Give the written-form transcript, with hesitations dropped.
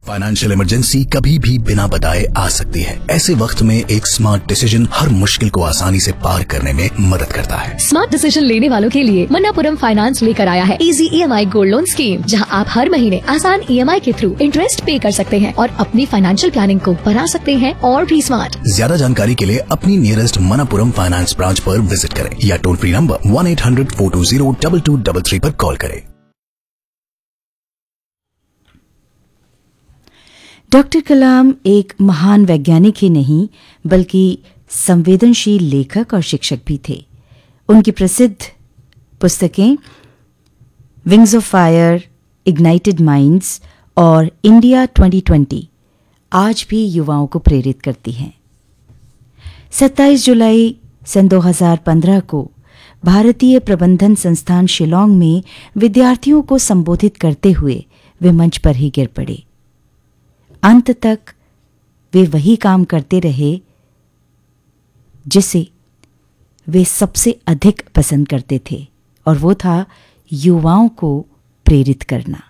Financial emergency कभी भी बिना बताए आ सकती है। ऐसे वक्त में एक स्मार्ट डिसीजन हर मुश्किल को आसानी से पार करने में मदद करता है। स्मार्ट डिसीजन लेने वालों के लिए मन्नापुरम फाइनेंस लेकर आया है easy EMI gold loan scheme, जहां आप हर महीने आसान EMI के थ्रू इंटरेस्ट पे कर सकते हैं और अपनी फाइनेंशियल प्लानिंग को बना सकते हैं और भी स्मार्ट। ज्यादा जानकारी के लिए अपनी नियरेस्ट मन्नापुरम फाइनेंस ब्रांच पर विजिट करें या टोल फ्री नंबर 1-800-420-2233 पर कॉल करें। डॉक्टर कलाम एक महान वैज्ञानिक ही नहीं बल्कि संवेदनशील लेखक और शिक्षक भी थे। उनकी प्रसिद्ध पुस्तकें wings of fire, ignited minds और इंडिया 2020 आज भी युवाओं को प्रेरित करती हैं। 27 जुलाई सन 2015 को भारतीय प्रबंधन संस्थान शिलांग में विद्यार्थियों को संबोधित करते हुए वे मंच पर ही गिर पड़े। अंत तक वे वही काम करते रहे जिसे वे सबसे अधिक पसंद करते थे, और वो था युवाओं को प्रेरित करना।